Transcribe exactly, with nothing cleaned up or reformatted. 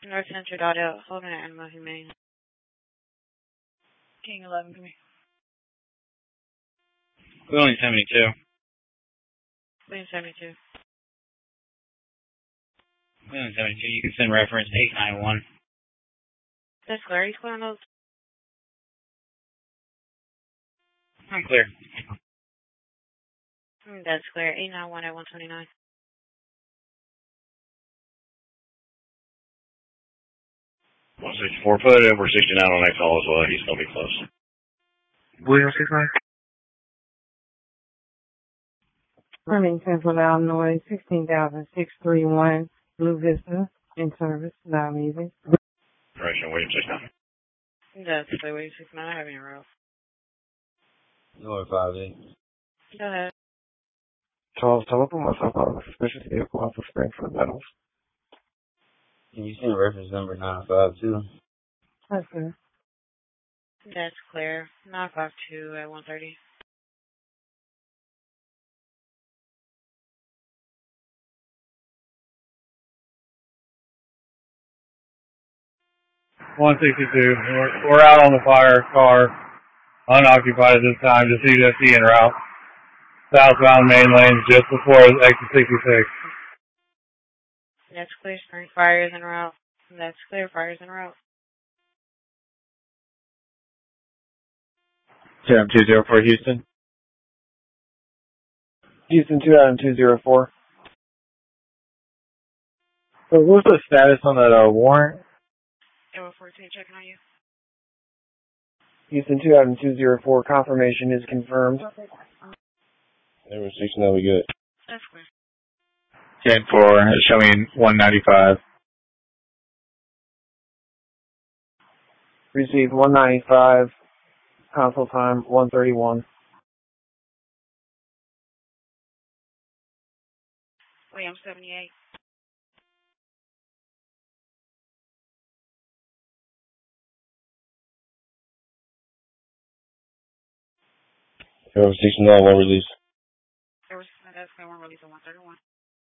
North Central dot out, holding an animal humane. King eleven, come here. William seventy-two. William seventy-two. William seventy-two, you can send reference eight nine one. That's clear. Are you clear on those? I'm clear. Mm, That's clear. eight nine one at one twenty-nine. one sixty-four, put it over sixty-nine on that call as well. He's going to be close. William sixty-nine. Remington, Illinois, sixteen thousand six hundred thirty-one, Blue Vista, in service, now leaving. Correction, William sixty-nine. That's clear. William sixty-nine. I have any route. North five eight. Go ahead. Charles Telephone, myself out of a suspicious vehicle off of Springfield Metals. Can you send reference number nine five two? That's good. That's clear. nine five two at one thirty. one sixty-two. We're, we're out on the fire car, unoccupied at this time, just E S C en route. Southbound main lane, just before exit sixty-six. That's clear. Spring fires en route. That's clear. Fires en route. seven two zero four Houston. Houston two Adam two zero four. So what's the status on that uh, warrant? A one fourteen checking on you. Houston two Adam two zero four, confirmation is confirmed. There was sixty-nine, we good. That's clear. ten four, showing one ninety-five. Received one ninety-five, console time one thirty-one. William seventy-eight. There was sixty-nine, one release. There was, that's clear. One release at one thirty-one.